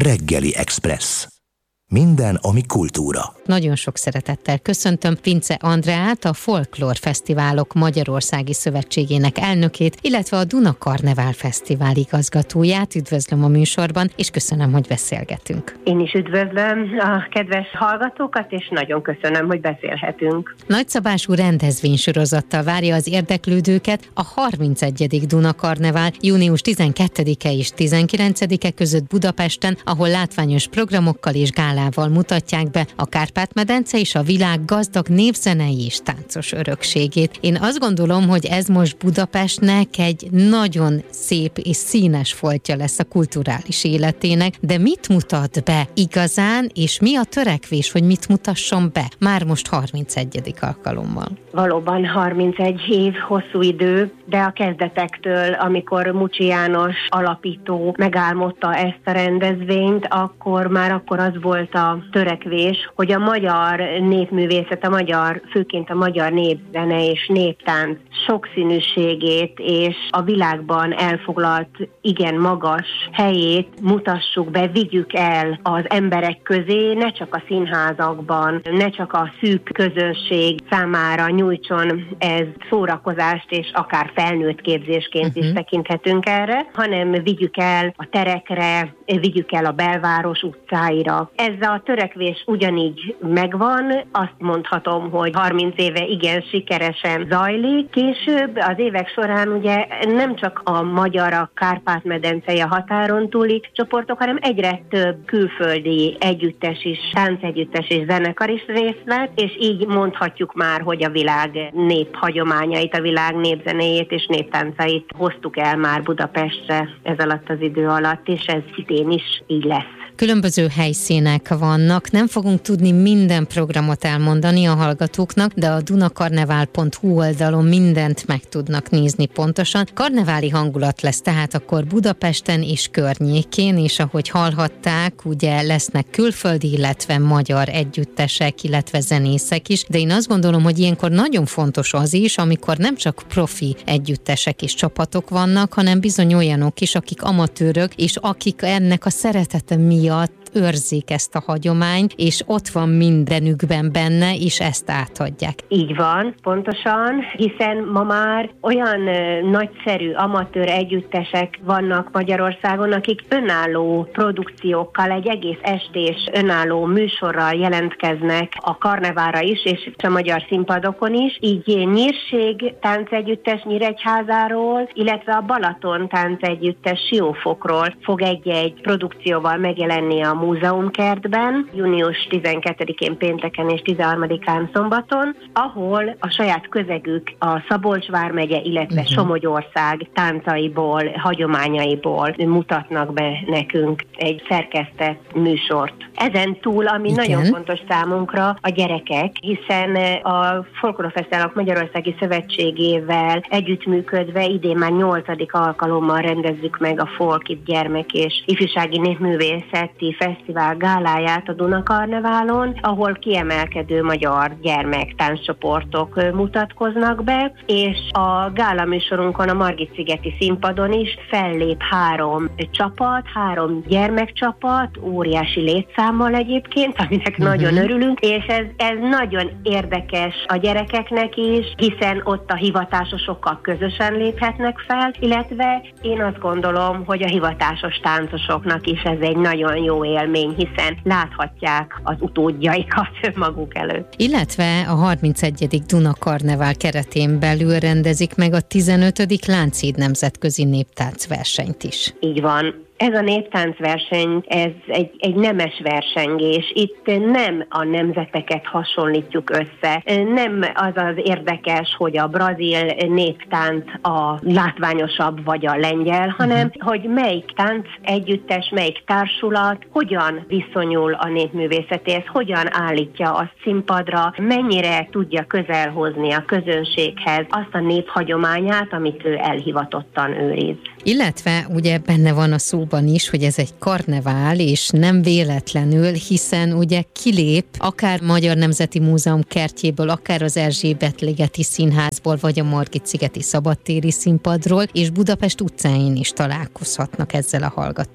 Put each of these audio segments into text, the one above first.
Reggeli Express. Minden, ami kultúra. Nagyon sok szeretettel köszöntöm Vince Andreát, a Folklór Fesztiválok Magyarországi Szövetségének elnökét, illetve a Duna Karnevál Fesztivál igazgatóját. Üdvözlöm a műsorban, és köszönöm, hogy beszélgetünk. Én is üdvözlöm a kedves hallgatókat, és nagyon köszönöm, hogy beszélhetünk. Nagyszabású rendezvénysorozattal várja az érdeklődőket a 31. Duna Karnevál június 12-e és 19-e között Budapesten, ahol látványos programokkal és gálával mutatják be a Kárpát-medence és a világ gazdag népzenei és táncos örökségét. Én azt gondolom, hogy ez most Budapestnek egy nagyon szép és színes foltja lesz a kulturális életének, de mit mutat be igazán, és mi a törekvés, hogy mit mutasson be? Már most 31. alkalommal. Valóban 31 év hosszú idő, de a kezdetektől, amikor Mucsi János alapító megálmodta ezt a rendezvényt, akkor az volt a törekvés, hogy a magyar népművészet, főként a magyar népzene és néptánc sokszínűségét és a világban elfoglalt igen magas helyét mutassuk be, vigyük el az emberek közé, ne csak a színházakban, ne csak a szűk közönség számára nyújtson ez szórakozást, és akár felnőtt képzésként is tekinthetünk erre, hanem vigyük el a terekre, vigyük el a belváros utcáira. Ez a törekvés ugyanígy megvan, azt mondhatom, hogy 30 éve igen sikeresen zajlik. Később az évek során ugye nem csak a magyar, a Kárpát-medencei, a határon túli csoportok, hanem egyre több külföldi együttes is, táncegyüttes és zenekar is részt vett, és így mondhatjuk már, hogy a világ néphagyományait, a világ népzenéjét és néptáncait hoztuk el már Budapestre ez alatt az idő alatt, és ez idén is így lesz. Különböző helyszínek vannak, nem fogunk tudni minden programot elmondani a hallgatóknak, de a dunakarnevál.hu oldalon mindent meg tudnak nézni pontosan. Karneváli hangulat lesz tehát akkor Budapesten és környékén, és ahogy hallhatták, ugye lesznek külföldi, illetve magyar együttesek, illetve zenészek is, de én azt gondolom, hogy ilyenkor nagyon fontos az is, amikor nem csak profi együttesek és csapatok vannak, hanem bizony olyanok is, akik amatőrök, és akik ennek a szeretete miatt őrzik ezt a hagyományt, és ott van mindenükben benne, és ezt átadják. Így van, pontosan, hiszen ma már olyan nagyszerű amatőr együttesek vannak Magyarországon, akik önálló produkciókkal, egy egész estés önálló műsorral jelentkeznek a karneválra is, és a magyar színpadokon is. Így Nyírség táncegyüttes Nyíregyházáról, illetve a Balaton táncegyüttes Siófokról fog egy-egy produkcióval megjelenni a Múzeumkertben, június 12-én pénteken és 13-án szombaton, ahol a saját közegük a Szabolcs vármegye, illetve Somogyország táncaiból, hagyományaiból mutatnak be nekünk egy szerkesztett műsort. Ezen túl, ami nagyon fontos számunkra, a gyerekek, hiszen a Folklór Fesztiválok Magyarországi Szövetségével együttműködve idén már 8. alkalommal rendezzük meg a Folkit gyermek és ifjúsági népművészeti fesztivál gáláját a Duna Karneválon, ahol kiemelkedő magyar gyermektánccsoportok mutatkoznak be, és a gálaműsorunkon a Margit-szigeti színpadon is fellép 3 csapat, 3 gyermekcsapat, óriási létszámmal egyébként, aminek nagyon örülünk, és ez nagyon érdekes a gyerekeknek is, hiszen ott a hivatásosokkal közösen léphetnek fel, illetve én azt gondolom, hogy a hivatásos táncosoknak is ez egy nagyon jó élmény, hiszen láthatják az utódjaikat maguk előtt. Illetve a 31. Duna Karnevál keretén belül rendezik meg a 15. Lánchíd nemzetközi néptáncversenyt is. Így van. Ez a néptáncverseny, ez egy nemes versengés. Itt nem a nemzeteket hasonlítjuk össze. Nem az érdekes, hogy a brazil néptánc a látványosabb vagy a lengyel, hanem hogy melyik tánc együttes, melyik társulat hogyan viszonyul a népművészetéhez, hogyan állítja a színpadra, mennyire tudja közel hozni a közönséghez azt a néphagyományát, amit ő elhivatottan őriz. Illetve ugye benne van a szóban is, hogy ez egy karnevál, és nem véletlenül, hiszen ugye kilép akár Magyar Nemzeti Múzeum kertjéből, akár az Erzsébet-ligeti Színházból, vagy a Margit-szigeti szabadtéri színpadról, és Budapest utcáin is találkozhatnak ezzel a hallgatók.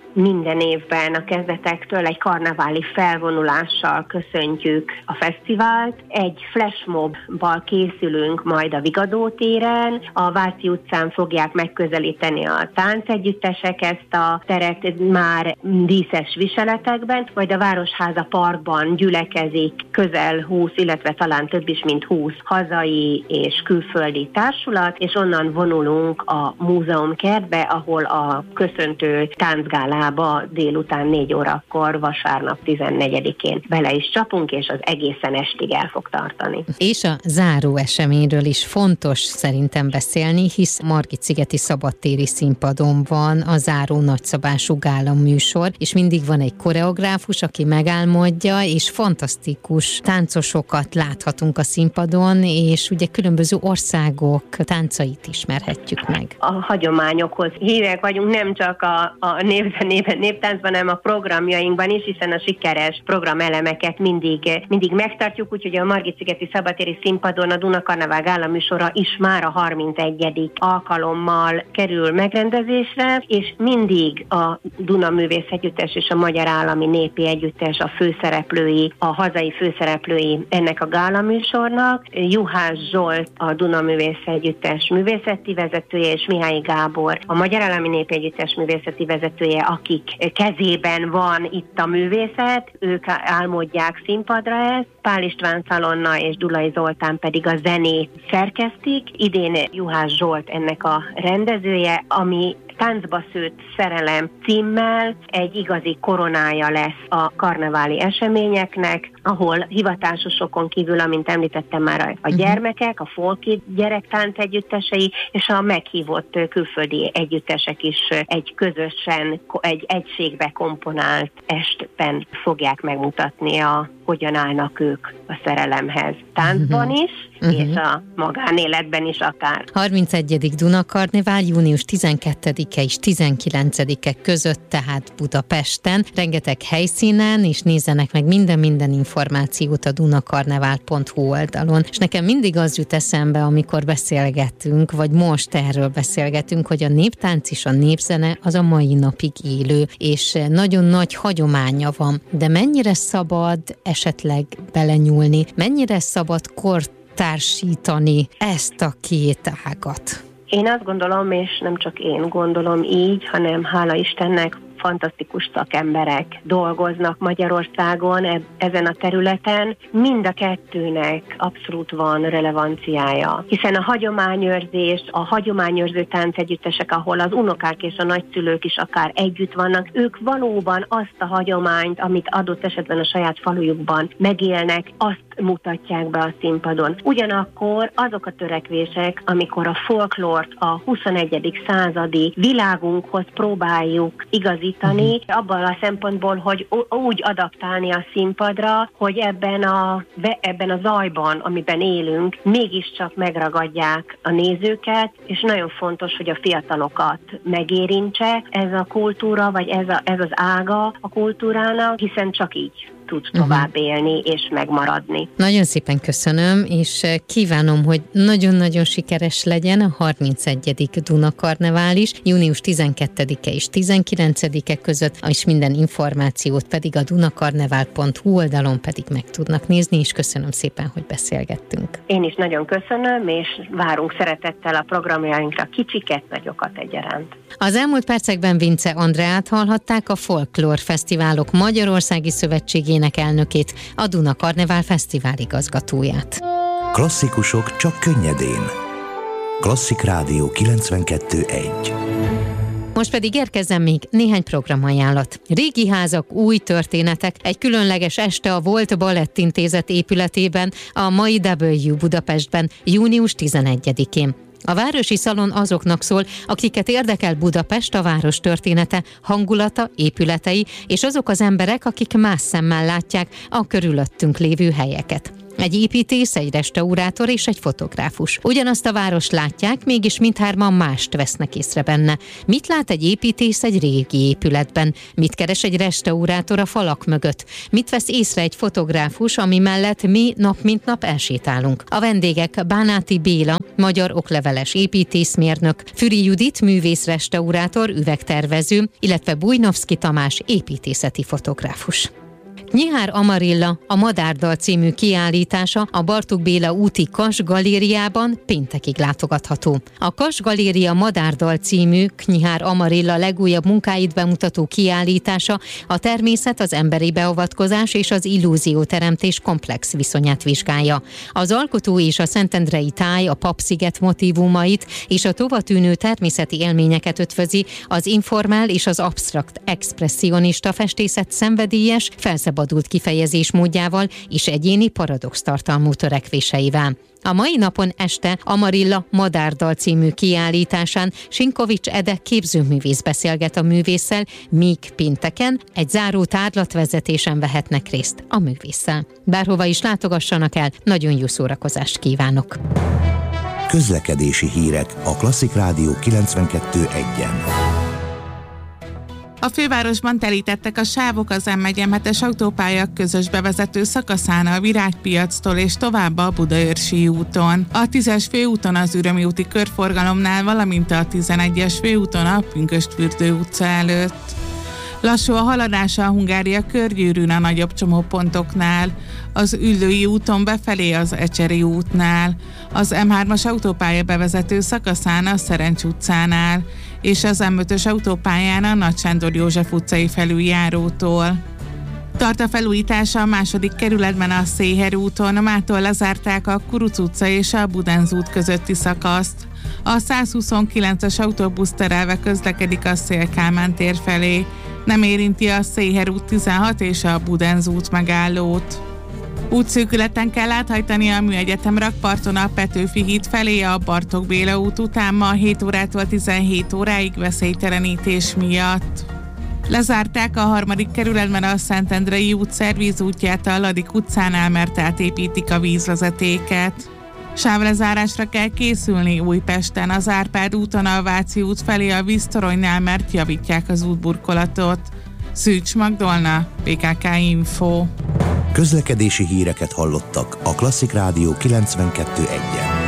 minden évben a kezdetektől egy karneváli felvonulással köszöntjük a fesztivált. Egy flashmobbal készülünk majd a Vigadó téren. A Váci utcán fogják megközelíteni a táncegyüttesek ezt a teret már díszes viseletekben, majd a Városháza Parkban gyülekezik közel 20, illetve talán több is, mint 20 hazai és külföldi társulat, és onnan vonulunk a múzeumkertbe, ahol a köszöntő táncgálába délután 4 órakor, vasárnap 14-én bele is csapunk, és az egészen estig el fog tartani. És a záró eseményről is fontos szerintem beszélni, hisz Margitszigeti szabadtéri színpadon van a záró nagyszabású gála műsor, és mindig van egy koreográfus, aki megálmodja, és fantasztikus táncosokat láthatunk a színpadon, és ugye különböző országok táncait ismerhetjük meg. A hagyományokhoz hívek vagyunk, nem csak a népzenében, néptáncban, hanem a programjainkban is, hiszen a sikeres programelemeket mindig megtartjuk, úgyhogy a Margitszigeti szabadtéri színpadon a Duna Karnevál gála műsora is már a 31. alkalommal kerül megrendezésre, és mindig a Duna Művész Együttes és a Magyar Állami Népi Együttes a főszereplői, a hazai főszereplői ennek a gála műsornak. Juhász Zsolt a Duna Művész Együttes művészeti vezetője, és Mihály Gábor a Magyar Állami Népi Együttes művészeti vezetője, akik kezében van itt a művészet, ők álmodják színpadra ezt, Pál István Szalonna és Dulai Zoltán pedig a zenét szerkesztik. Idén Juhász Zsolt ennek a rendezője, ami Táncba szőtt szerelem címmel egy igazi koronája lesz a karneváli eseményeknek, ahol hivatásosokon kívül, amint említettem már, a gyermekek, a folki gyerektánc együttesei és a meghívott külföldi együttesek is egy közösen, egy egységbe komponált estben fogják megmutatni, hogyan állnak ők a szerelemhez. Táncban is, és a magánéletben is akár. 31. Duna Karnevál június 12-e és 19-e között, tehát Budapesten. Rengeteg helyszínen, és nézzenek meg minden információt a dunakarnevál.hu oldalon. És nekem mindig az jut eszembe, amikor beszélgetünk, vagy most erről beszélgetünk, hogy a néptánc és a népzene az a mai napig élő, és nagyon nagy hagyománya van. De mennyire szabad esetleg belenyúlni? Mennyire szabad kortársítani ezt a két ágat? Én azt gondolom, és nem csak én gondolom így, hanem hála Istennek fantasztikus szakemberek dolgoznak Magyarországon ezen a területen. Mind a kettőnek abszolút van relevanciája, hiszen a hagyományőrzés, a hagyományőrző táncegyüttesek, ahol az unokák és a nagyszülők is akár együtt vannak, ők valóban azt a hagyományt, amit adott esetben a saját falujukban megélnek, azt mutatják be a színpadon. Ugyanakkor azok a törekvések, amikor a folklort a 21. századi világunkhoz próbáljuk igazítani, abban a szempontból, hogy úgy adaptálni a színpadra, hogy ebben a zajban, amiben élünk, mégiscsak megragadják a nézőket, és nagyon fontos, hogy a fiatalokat megérintse ez a kultúra, vagy ez az ága a kultúrának, hiszen csak így tud tovább élni és megmaradni. Nagyon szépen köszönöm, és kívánom, hogy nagyon-nagyon sikeres legyen a 31. Duna Karnevál is, június 12-e és 19-e között, és minden információt pedig a dunakarnevál.hu oldalon pedig meg tudnak nézni, és köszönöm szépen, hogy beszélgettünk. Én is nagyon köszönöm, és várunk szeretettel a programjainkra kicsiket, nagyokat egyaránt. Az elmúlt percekben Vince Andreát hallhatták, a Folklór Fesztiválok Magyarországi Szövetségének elnökét, a Duna Karnevál Fesztivál igazgatóját. Klasszikusok csak könnyedén. Klasszik Rádió 92.1. Most pedig érkezzen még néhány programajánlat. Régi házak, új történetek, egy különleges este a Volt Balettintézet épületében, a mai W Budapestben, június 11-én. A Városi Szalon azoknak szól, akiket érdekel Budapest, a város története, hangulata, épületei, és azok az emberek, akik más szemmel látják a körülöttünk lévő helyeket. Egy építész, egy restaurátor és egy fotográfus. Ugyanazt a várost látják, mégis mindhárman mást vesznek észre benne. Mit lát egy építész egy régi épületben? Mit keres egy restaurátor a falak mögött? Mit vesz észre egy fotográfus, ami mellett mi nap mint nap elsétálunk? A vendégek Bánáti Béla, magyar okleveles építészmérnök, Füri Judit, művész-restaurátor, üvegtervező, illetve Bujnovszki Tamás, építészeti fotográfus. Knyihár Amarilla, a Madárdal című kiállítása a Bartók Béla úti Kas galériában péntekig látogatható. A Kas Galéria Madárdal című Knyihár Amarilla legújabb munkáit bemutató kiállítása a természet, az emberi beavatkozás és az illúzióteremtés komplex viszonyát vizsgálja. Az alkotó és a szentendrei táj, a Papsziget motívumait és a tovatűnő természeti élményeket ötvözi az informál és az absztrakt expresszionista festészet szenvedélyes, felszabadult kifejezés módjával és egyéni paradox tartalmú törekvéseivel. A mai napon este Amarilla Madárdal című kiállításán Sinkovics Ede képzőművész beszélget a művésszel, míg pénteken egy záró tárlatvezetésen vehetnek részt a művésszel. Bárhova is látogassanak el, nagyon jó szórakozást kívánok! Közlekedési hírek a Klasszik Rádió 92.1-en. A fővárosban telítettek a sávok az M1-M7-es autópálya közös bevezető szakaszán a Virágpiactól és tovább a Budaörsi úton. A 10-es főúton az Ürömi úti körforgalomnál, valamint a 11-es főúton a Pünkösdfürdő utca előtt. Lassú a haladása a Hungária körgyűrűn a nagyobb csomópontoknál, az Üllői úton befelé az Ecseri útnál, az M3-as autópálya bevezető szakaszán a Szerencs utcánál, és az M5-ös autópályán a Nagy Sándor József utcai felüljárótól. Tart a felújítása a második kerületben a Széher úton, mától lezárták a Kuruc utca és a Budenz út közötti szakaszt. A 129-es autóbusz terelve közlekedik a Széll-Kálmán tér felé. Nem érinti a Széher út 16 és a Budenz út megállót. Útszűkületen kell áthajtani a Műegyetem rakparton a Petőfi híd felé a Bartók Béla út után ma 7 órától 17 óráig veszélytelenítés miatt. Lezárták a 3. kerületben a Szentendrei út szervízútját a Ladik utcánál, mert átépítik a vízvezetéket. Sávlezárásra kell készülni Újpesten, az Árpád úton a Váci út felé a víztoronynál, mert javítják az útburkolatot. Szűcs Magdolna, PKK Info. Közlekedési híreket hallottak a Klasszik Rádió 92.1-en.